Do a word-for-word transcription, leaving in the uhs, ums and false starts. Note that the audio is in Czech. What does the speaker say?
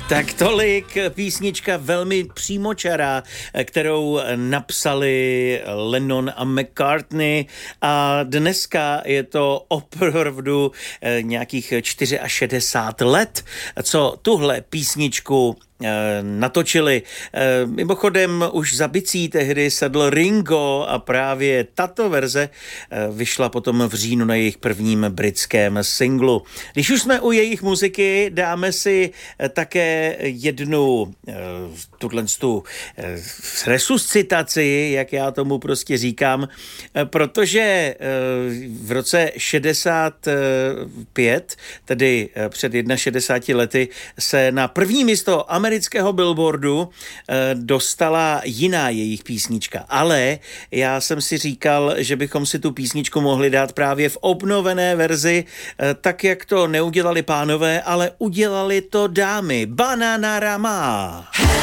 Tak tolik písnička velmi přímočará, kterou napsali Lennon a McCartney, a dneska je to opravdu nějakých šedesát čtyři let, co tuhle písničku natočili. Mimochodem už za bicí tehdy sedl Ringo a právě tato verze vyšla potom v říjnu na jejich prvním britském singlu. Když už jsme u jejich muziky, dáme si také jednu tuhle tu resuscitaci, jak já tomu prostě říkám, protože v roce šedesát pět, tedy před šedesáti jednou lety, se na první místo amerického billboardu dostala jiná jejich písnička. Ale já jsem si říkal, že bychom si tu písničku mohli dát právě v obnovené verzi, tak jak to neudělali pánové, ale udělali to dámy. Bananarama.